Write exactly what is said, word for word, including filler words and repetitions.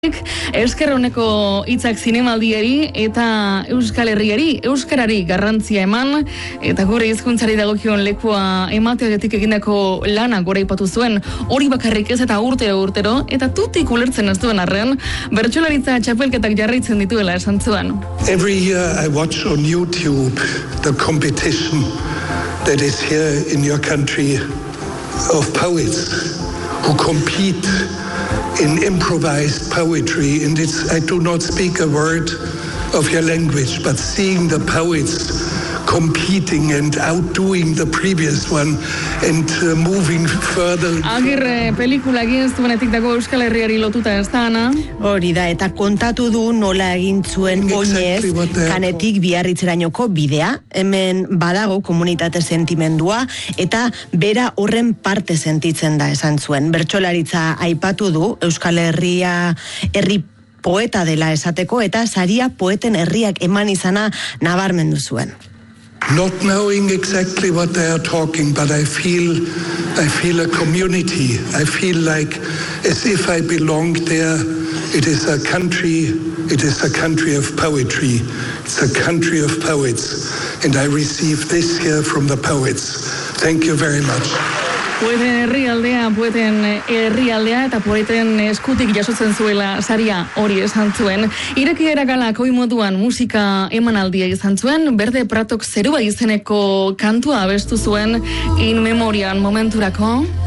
Esker honeko hitzak zinemaldiari eta Euskal Herriari, Euskarari garrantzia eman eta gure hizkuntzari dagokion lekua emateagatik egindako lana gora ipatu zuen, hori bakarrik ez eta urtero urtero eta tutik ulertzen ez duen arren, bertsolaritza txapelketak jarraitzen dituela esan zuen. Every year I watch on YouTube the competition that is here in your country of poets who compete in improvised poetry, and it's, I do not speak a word of your language, but seeing the poets competing and outdoing the previous one and uh, moving further. Agirre pelikula egin ez duenetik dago Euskal Herriari lotuta ez da, Ana? Hori da, eta kontatu du nola egin zuen Oinez Kanetik Biarritzerainoko bidea. Hemen badago komunitate sentimendua eta bera horren parte sentitzen da esan zuen. Bertsolaritza aipatu du Euskal Herria herri poeta dela esateko eta saria poeten herriak eman izana nabarmendu zuen. Not knowing exactly what they are talking, but I feel, I feel a community. I feel like as if I belong there. It is a country, it is a country of poetry. It's a country of poets. And I receive this here from the poets. Thank you very much. Poeten herrialdea, poeten herrialdea eta poeten eskutik jasotzen zuela saria hori esan zuen. Irekiera galak oi moduan musika emanaldia izan zuen, Berde Pratok zerua izeneko kantua abestu zuen in memorian momenturako.